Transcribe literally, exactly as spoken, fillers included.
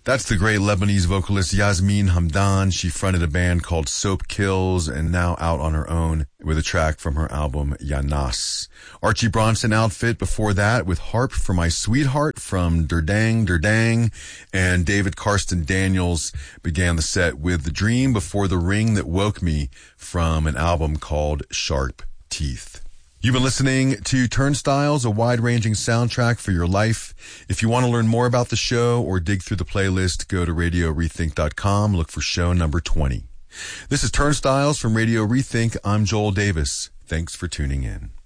That's the great Lebanese vocalist Yasmin Hamdan. She fronted a band called Soap Kills and now out on her own with a track from her album Yanas. Archie Bronson Outfit before that with Harp for My Sweetheart from Derdang Derdang. And David Karsten Daniels began the set with The Dream Before the Ring That Woke Me from an album called Sharp Teeth. You've been listening to Turnstiles, a wide-ranging soundtrack for your life. If you want to learn more about the show or dig through the playlist, go to radio rethink dot com, look for show number twenty. This is Turnstiles from Radio Rethink. I'm Joel Davis. Thanks for tuning in.